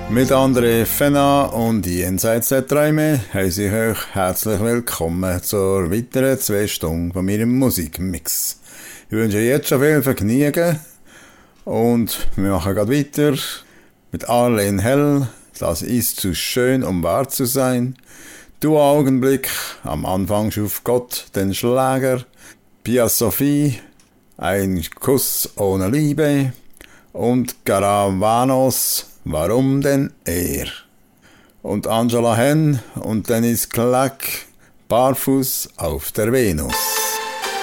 Mit André Fena und Jenseits der Träume heiße ich euch herzlich willkommen zur weiteren 2 Stunden von meinem Musikmix. Ich wünsche jetzt schon viel Vergnügen und wir machen gerade weiter mit Arlene Hell. Das ist zu schön, um wahr zu sein. Du Augenblick, am Anfang schuf Gott den Schläger. Pia Sophie, ein Kuss ohne Liebe. Und Caravanos, warum denn er? Und Angela Henn und Dennis Klack, barfuß auf der Venus.